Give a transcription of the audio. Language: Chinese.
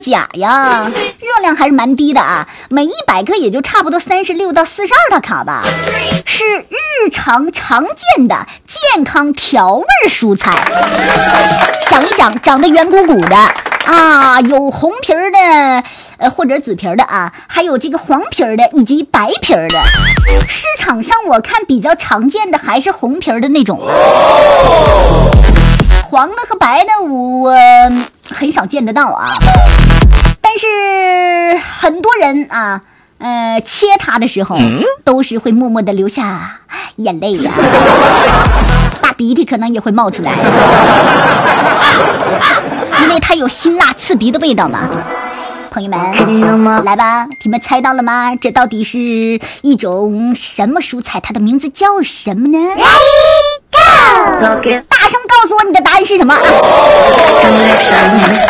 钾呀，热量还是蛮低的啊，每100克也就差不多36到42大卡吧，是日常常见的健康调味蔬菜。想一想，长得圆鼓鼓的啊，有红皮儿的，或者紫皮儿的啊，还有这个黄皮儿的以及白皮儿的。市场上我看比较常见的还是红皮儿的那种啊，黄的和白的我很少见得到啊。但是很多人啊，切它的时候都是会默默的流下眼泪呀，大鼻涕可能也会冒出来，因为它有辛辣刺鼻的味道嘛。朋友们，来吧，你们猜到了吗？这到底是一种什么蔬菜？它的名字叫什么呢？大声告诉我你的答案是什么啊！